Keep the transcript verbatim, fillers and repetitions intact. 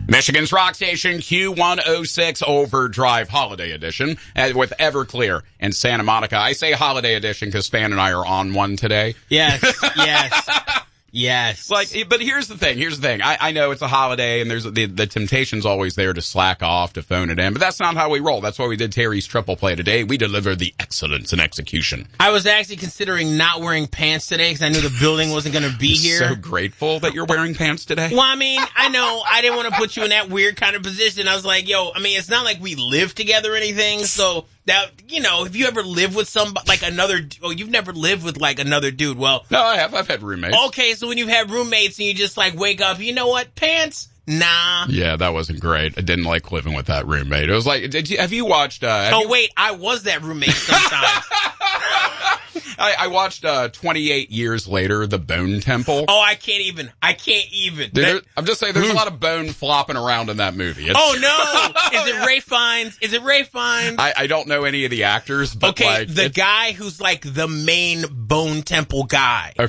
Michigan's rock station, Q one oh six Overdrive Holiday Edition, uh, with Everclear in Santa Monica. I say Holiday Edition because Span and I are on one today. Yes, yes. Yes. Like, but here's the thing. Here's the thing. I, I know it's a holiday, and there's the, the temptation's always there to slack off, to phone it in, but that's not how we roll. That's why we did Terry's triple play today. We deliver the excellence in execution. I was actually considering not wearing pants today because I knew the building wasn't going to be here. So grateful that you're wearing pants today. Well, I mean, I know I didn't want to put you in that weird kind of position. I was like, yo, I mean, it's not like we live together or anything, so... Now, you know, if you ever live with somebody, like another, oh, you've never lived with like another dude. Well, no, I have. I've had roommates. Okay, so when you've had roommates and you just like wake up, you know what? Pants? Nah. Yeah, that wasn't great. I didn't like living with that roommate. It was like, did you, have you watched, uh, have Oh, you, wait, I was that roommate sometimes. I, I watched, uh, twenty-eight years later, The Bone Temple. Oh, I can't even. I can't even. Dude, that, I'm just saying, there's a lot of bone flopping around in that movie. It's, oh, no! Is it Ray Fiennes? Is it Ray Fiennes? I, I don't know any of the actors, but okay, like... the guy who's like the main Bone Temple guy. Okay.